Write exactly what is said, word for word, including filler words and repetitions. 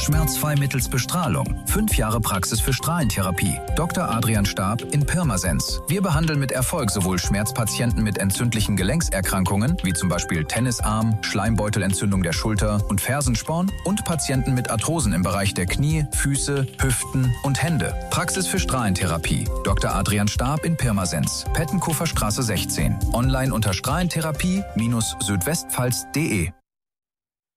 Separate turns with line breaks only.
Schmerzfrei mittels Bestrahlung. Fünf Jahre Praxis für Strahlentherapie. Doktor Adrian Staab in Pirmasens. Wir behandeln mit Erfolg sowohl Schmerzpatienten mit entzündlichen Gelenkserkrankungen, wie zum Beispiel Tennisarm, Schleimbeutelentzündung der Schulter und Fersensporn, und Patienten mit Arthrosen im Bereich der Knie, Füße, Hüften und Hände. Praxis für Strahlentherapie. Doktor Adrian Staab in Pirmasens. Pettenkofer Straße sechzehn. Online unter strahlentherapie Bindestrich südwestpfalz punkt de.